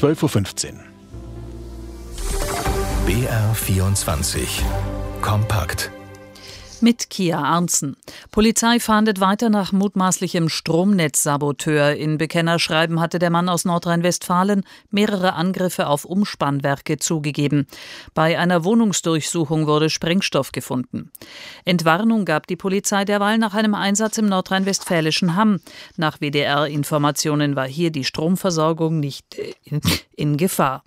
12:15 Uhr. BR24 Kompakt. Mit Kia Arntzen. Polizei fahndet weiter nach mutmaßlichem Stromnetzsaboteur. In Bekennerschreiben hatte der Mann aus Nordrhein-Westfalen mehrere Angriffe auf Umspannwerke zugegeben. Bei einer Wohnungsdurchsuchung wurde Sprengstoff gefunden. Entwarnung gab die Polizei derweil nach einem Einsatz im nordrhein-westfälischen Hamm. Nach WDR-Informationen war hier die Stromversorgung nicht in Gefahr.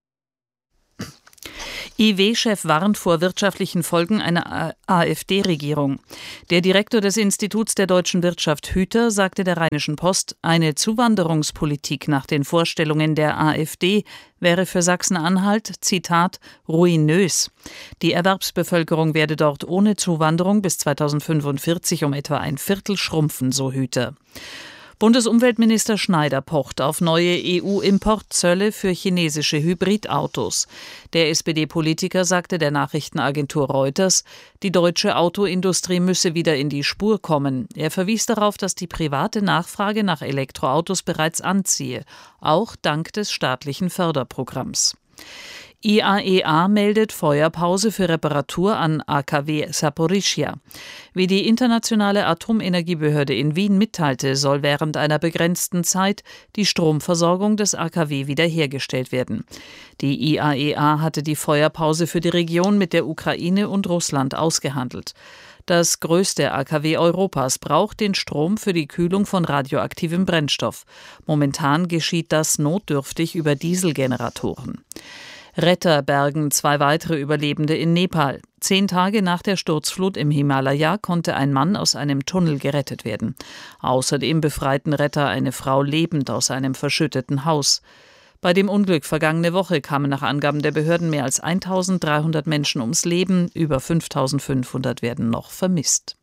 IW-Chef warnt vor wirtschaftlichen Folgen einer AfD-Regierung. Der Direktor des Instituts der deutschen Wirtschaft Hüter sagte der Rheinischen Post, eine Zuwanderungspolitik nach den Vorstellungen der AfD wäre für Sachsen-Anhalt, Zitat, ruinös. Die Erwerbsbevölkerung werde dort ohne Zuwanderung bis 2045 um etwa ein Viertel schrumpfen, so Hüter. Bundesumweltminister Schneider pocht auf neue EU-Importzölle für chinesische Hybridautos. Der SPD-Politiker sagte der Nachrichtenagentur Reuters, die deutsche Autoindustrie müsse wieder in die Spur kommen. Er verwies darauf, dass die private Nachfrage nach Elektroautos bereits anziehe, auch dank des staatlichen Förderprogramms. IAEA meldet Feuerpause für Reparatur an AKW Saporischschja. Wie die Internationale Atomenergiebehörde in Wien mitteilte, soll während einer begrenzten Zeit die Stromversorgung des AKW wiederhergestellt werden. Die IAEA hatte die Feuerpause für die Region mit der Ukraine und Russland ausgehandelt. Das größte AKW Europas braucht den Strom für die Kühlung von radioaktivem Brennstoff. Momentan geschieht das notdürftig über Dieselgeneratoren. Retter bergen 2 weitere Überlebende in Nepal. 10 Tage nach der Sturzflut im Himalaya konnte ein Mann aus einem Tunnel gerettet werden. Außerdem befreiten Retter eine Frau lebend aus einem verschütteten Haus. Bei dem Unglück vergangene Woche kamen nach Angaben der Behörden mehr als 1.300 Menschen ums Leben, über 5.500 werden noch vermisst.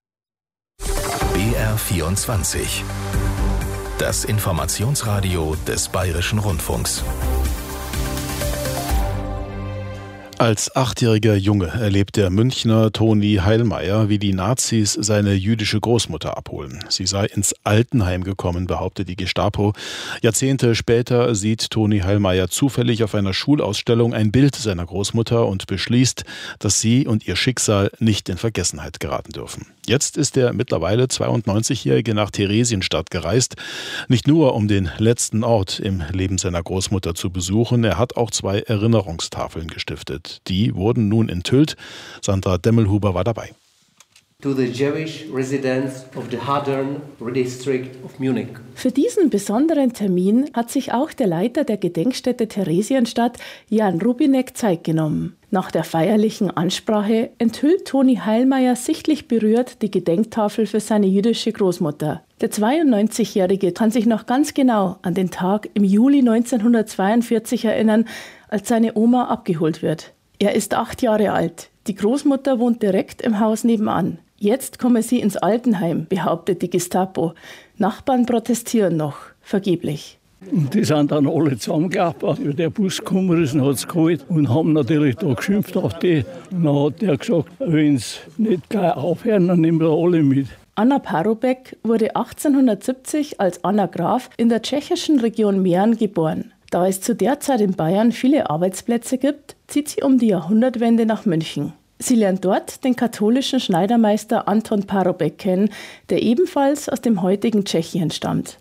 BR24 Das Informationsradio des Bayerischen Rundfunks. Als 8-jähriger Junge erlebt der Münchner Toni Heilmeier, wie die Nazis seine jüdische Großmutter abholen. Sie sei ins Altenheim gekommen, behauptet die Gestapo. Jahrzehnte später sieht Toni Heilmeier zufällig auf einer Schulausstellung ein Bild seiner Großmutter und beschließt, dass sie und ihr Schicksal nicht in Vergessenheit geraten dürfen. Jetzt ist der mittlerweile 92-Jährige nach Theresienstadt gereist, nicht nur um den letzten Ort im Leben seiner Großmutter zu besuchen, er hat auch 2 Erinnerungstafeln gestiftet. Die wurden nun enthüllt. Sandra Demmelhuber war dabei. To the Jewish residents of the Hadern District of Munich. Für diesen besonderen Termin hat sich auch der Leiter der Gedenkstätte Theresienstadt, Jan Rubinek, Zeit genommen. Nach der feierlichen Ansprache enthüllt Toni Heilmeier sichtlich berührt die Gedenktafel für seine jüdische Großmutter. Der 92-Jährige kann sich noch ganz genau an den Tag im Juli 1942 erinnern, als seine Oma abgeholt wird. Er ist 8 Jahre alt. Die Großmutter wohnt direkt im Haus nebenan. Jetzt komme sie ins Altenheim, behauptet die Gestapo. Nachbarn protestieren noch, vergeblich. Und die sind dann alle zusammengeklappt, wie der Bus gekommen ist und hat es geholt und haben natürlich da geschimpft auf die. Und dann hat der gesagt, wenn sie nicht gleich aufhören, dann nehmen wir alle mit. Anna Parubek wurde 1870 als Anna Graf in der tschechischen Region Mähren geboren. Da es zu der Zeit in Bayern viele Arbeitsplätze gibt, zieht sie um die Jahrhundertwende nach München. Sie lernt dort den katholischen Schneidermeister Anton Parubek kennen, der ebenfalls aus dem heutigen Tschechien stammt.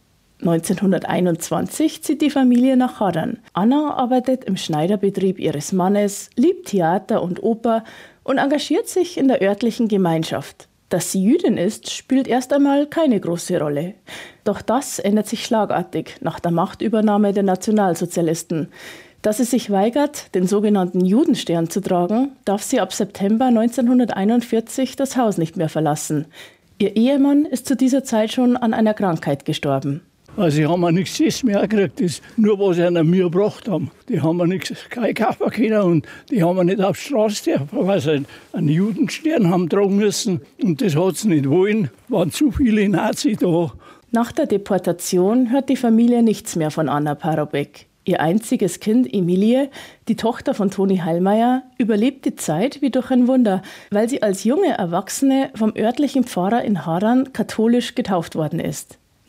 1921 zieht die Familie nach Hadern. Anna arbeitet im Schneiderbetrieb ihres Mannes, liebt Theater und Oper und engagiert sich in der örtlichen Gemeinschaft. Dass sie Jüdin ist, spielt erst einmal keine große Rolle. Doch das ändert sich schlagartig nach der Machtübernahme der Nationalsozialisten. Da sie sich weigert, den sogenannten Judenstern zu tragen, darf sie ab September 1941 das Haus nicht mehr verlassen. Ihr Ehemann ist zu dieser Zeit schon an einer Krankheit gestorben. Also, die haben wir nichts Essen mehr gekriegt, das nur was sie an mir gebracht haben. Die haben wir nichts kaufen können und die haben wir nicht auf die Straße dürfen, weil sie einen Judenstern haben tragen müssen. Und das hat sie nicht wollen, waren zu viele Nazis da. Nach der Deportation hört die Familie nichts mehr von Anna Parubek. Ihr einziges Kind, Emilie, die Tochter von Toni Heilmeier, überlebt die Zeit wie durch ein Wunder, weil sie als junge Erwachsene vom örtlichen Pfarrer in Hadern katholisch getauft worden ist.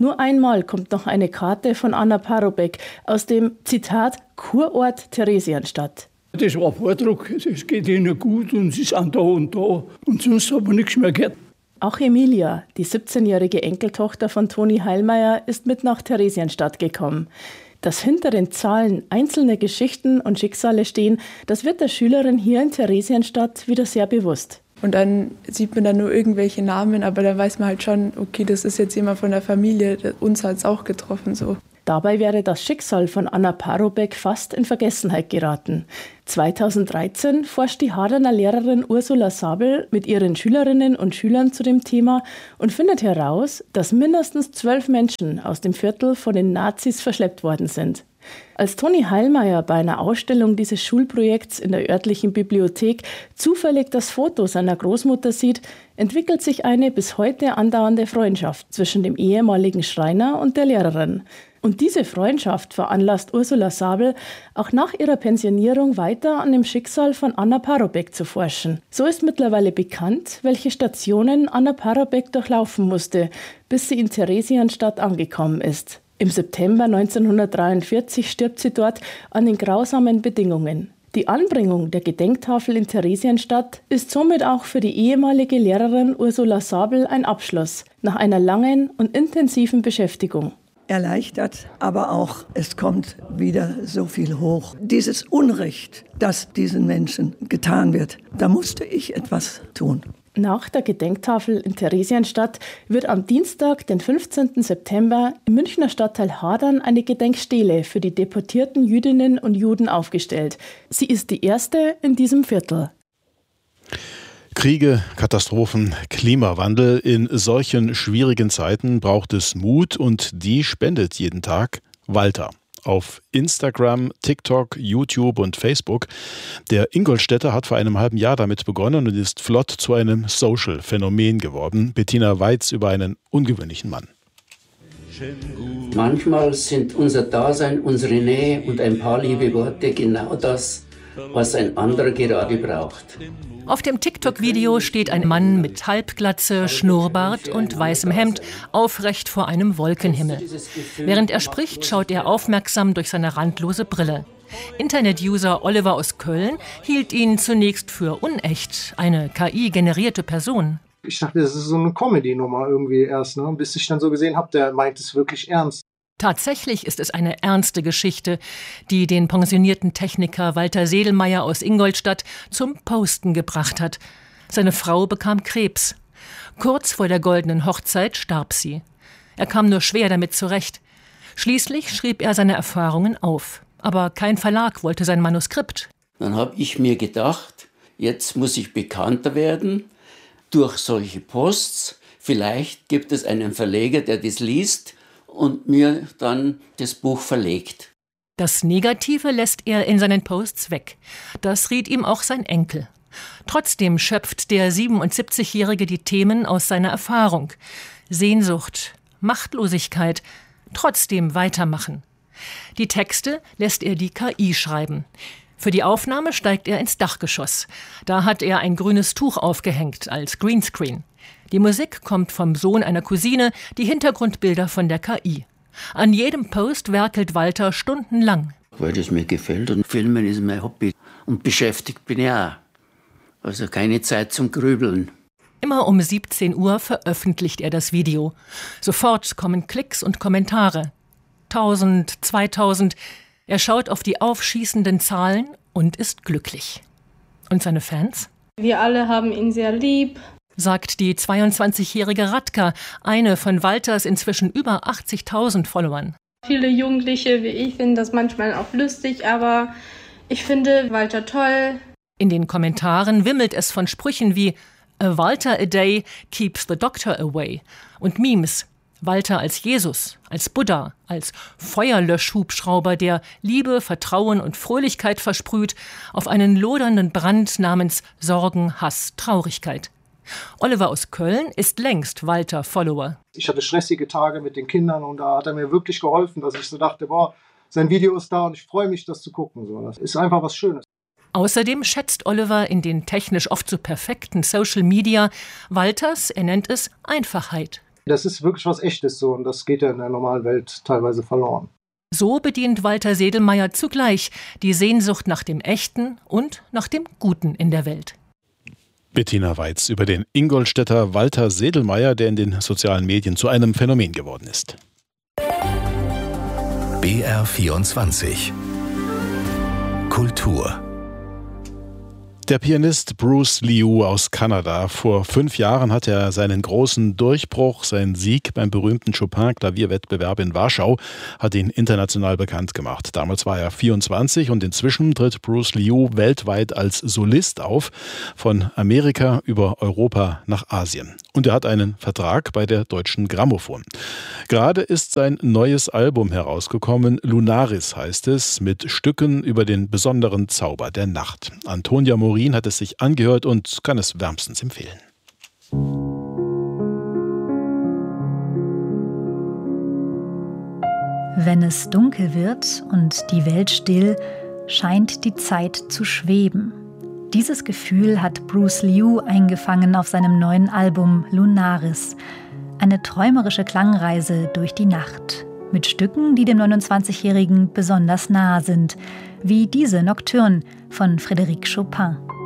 Nur einmal kommt noch eine Karte von Anna Parobek aus dem, Zitat, Kurort Theresienstadt. Das war Vordruck, es geht ihnen gut und sie sind da. Und sonst hat man nichts mehr gehört. Auch Emilia, die 17-jährige Enkeltochter von Toni Heilmeier, ist mit nach Theresienstadt gekommen. Dass hinter den Zahlen einzelne Geschichten und Schicksale stehen, das wird der Schülerin hier in Theresienstadt wieder sehr bewusst. Und dann sieht man dann nur irgendwelche Namen, aber dann weiß man halt schon, okay, das ist jetzt jemand von der Familie, uns hat es auch getroffen. So. Dabei wäre das Schicksal von Anna Parobek fast in Vergessenheit geraten. 2013 forscht die Haderner Lehrerin Ursula Sabel mit ihren Schülerinnen und Schülern zu dem Thema und findet heraus, dass mindestens 12 Menschen aus dem Viertel von den Nazis verschleppt worden sind. Als Toni Heilmeier bei einer Ausstellung dieses Schulprojekts in der örtlichen Bibliothek zufällig das Foto seiner Großmutter sieht, entwickelt sich eine bis heute andauernde Freundschaft zwischen dem ehemaligen Schreiner und der Lehrerin. Und diese Freundschaft veranlasst Ursula Sabel, auch nach ihrer Pensionierung weiter an dem Schicksal von Anna Parobek zu forschen. So ist mittlerweile bekannt, welche Stationen Anna Parobek durchlaufen musste, bis sie in Theresienstadt angekommen ist. Im September 1943 stirbt sie dort an den grausamen Bedingungen. Die Anbringung der Gedenktafel in Theresienstadt ist somit auch für die ehemalige Lehrerin Ursula Sabel ein Abschluss nach einer langen und intensiven Beschäftigung. Erleichtert, aber auch es kommt wieder so viel hoch. Dieses Unrecht, das diesen Menschen getan wird, da musste ich etwas tun. Nach der Gedenktafel in Theresienstadt wird am Dienstag, den 15. September, im Münchner Stadtteil Hadern eine Gedenkstele für die deportierten Jüdinnen und Juden aufgestellt. Sie ist die erste in diesem Viertel. Kriege, Katastrophen, Klimawandel. In solchen schwierigen Zeiten braucht es Mut und die spendet jeden Tag Walter. Auf Instagram, TikTok, YouTube und Facebook. Der Ingolstädter hat vor einem halben Jahr damit begonnen und ist flott zu einem Social-Phänomen geworden. Bettina Weiz über einen ungewöhnlichen Mann. Manchmal sind unser Dasein, unsere Nähe und ein paar liebe Worte genau das, was ein anderer gerade braucht. Auf dem TikTok-Video steht ein Mann mit Halbglatze, Schnurrbart und weißem Hemd aufrecht vor einem Wolkenhimmel. Während er spricht, schaut er aufmerksam durch seine randlose Brille. Internet-User Oliver aus Köln hielt ihn zunächst für unecht, eine KI-generierte Person. Ich dachte, das ist so eine Comedy-Nummer irgendwie erst, ne? Bis ich dann so gesehen habe, der meint es wirklich ernst. Tatsächlich ist es eine ernste Geschichte, die den pensionierten Techniker Walter Sedelmeier aus Ingolstadt zum Posten gebracht hat. Seine Frau bekam Krebs. Kurz vor der goldenen Hochzeit starb sie. Er kam nur schwer damit zurecht. Schließlich schrieb er seine Erfahrungen auf. Aber kein Verlag wollte sein Manuskript. Dann habe ich mir gedacht, jetzt muss ich bekannter werden durch solche Posts. Vielleicht gibt es einen Verleger, der das liest und mir dann das Buch verlegt. Das Negative lässt er in seinen Posts weg. Das riet ihm auch sein Enkel. Trotzdem schöpft der 77-Jährige die Themen aus seiner Erfahrung. Sehnsucht, Machtlosigkeit, trotzdem weitermachen. Die Texte lässt er die KI schreiben. Für die Aufnahme steigt er ins Dachgeschoss. Da hat er ein grünes Tuch aufgehängt als Greenscreen. Die Musik kommt vom Sohn einer Cousine, die Hintergrundbilder von der KI. An jedem Post werkelt Walter stundenlang. Weil das mir gefällt und Filmen ist mein Hobby. Und beschäftigt bin ich auch. Also keine Zeit zum Grübeln. Immer um 17 Uhr veröffentlicht er das Video. Sofort kommen Klicks und Kommentare. 1000, 2000. Er schaut auf die aufschießenden Zahlen und ist glücklich. Und seine Fans? Wir alle haben ihn sehr lieb, sagt die 22-jährige Radka, eine von Walters inzwischen über 80.000 Followern. Viele Jugendliche wie ich finden das manchmal auch lustig, aber ich finde Walter toll. In den Kommentaren wimmelt es von Sprüchen wie "A Walter a day keeps the doctor away" und Memes. Walter als Jesus, als Buddha, als Feuerlöschhubschrauber, der Liebe, Vertrauen und Fröhlichkeit versprüht auf einen lodernden Brand namens Sorgen, Hass, Traurigkeit. Oliver aus Köln ist längst Walter-Follower. Ich hatte stressige Tage mit den Kindern und da hat er mir wirklich geholfen, dass ich so dachte, boah, sein Video ist da und ich freue mich, das zu gucken. So, das ist einfach was Schönes. Außerdem schätzt Oliver in den technisch oft so perfekten Social Media Walters, er nennt es Einfachheit. Das ist wirklich was Echtes so und das geht ja in der normalen Welt teilweise verloren. So bedient Walter Sedlmayr zugleich die Sehnsucht nach dem Echten und nach dem Guten in der Welt. Bettina Weiz über den Ingolstädter Walter Sedlmayr, der in den sozialen Medien zu einem Phänomen geworden ist. BR24 Kultur. Der Pianist Bruce Liu aus Kanada. Vor 5 Jahren hat er seinen großen Durchbruch, seinen Sieg beim berühmten Chopin-Klavierwettbewerb in Warschau, hat ihn international bekannt gemacht. Damals war er 24 und inzwischen tritt Bruce Liu weltweit als Solist auf, von Amerika über Europa nach Asien. Und er hat einen Vertrag bei der Deutschen Grammophon. Gerade ist sein neues Album herausgekommen, Lunaris heißt es, mit Stücken über den besonderen Zauber der Nacht. Antonia Morin hat es sich angehört und kann es wärmstens empfehlen. Wenn es dunkel wird und die Welt still, scheint die Zeit zu schweben. Dieses Gefühl hat Bruce Liu eingefangen auf seinem neuen Album Lunaris. Eine träumerische Klangreise durch die Nacht. Mit Stücken, die dem 29-Jährigen besonders nahe sind, wie diese Nocturne von Frédéric Chopin.